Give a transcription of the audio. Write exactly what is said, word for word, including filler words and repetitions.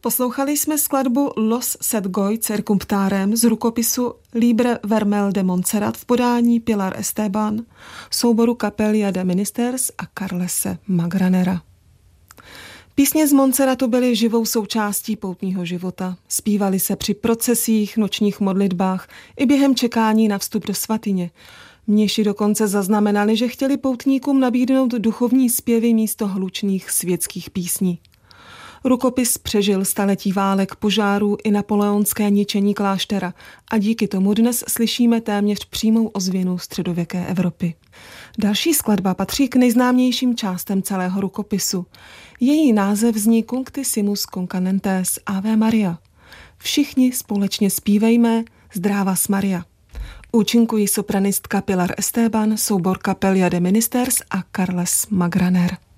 Poslouchali jsme skladbu Los Set Goy Circumptarem z rukopisu Libre Vermel de Montserrat v podání Pilar Esteban, souboru Capella de Ministers a Carlese Magranera. Písně z Montserratu byly živou součástí poutního života. Zpívaly se při procesích, nočních modlitbách i během čekání na vstup do svatyně. Mniši dokonce zaznamenali, že chtěli poutníkům nabídnout duchovní zpěvy místo hlučných světských písní. Rukopis přežil staletí válek, požárů i napoleonské ničení kláštera a díky tomu dnes slyšíme téměř přímou ozvěnu středověké Evropy. Další skladba patří k nejznámějším částem celého rukopisu. Její název zní Cunctissimus Concanentes Ave Maria. Všichni společně zpívejme Zdravas Maria. Účinkují sopranistka Pilar Esteban, soubor Capella de Ministers a Carles Magraner.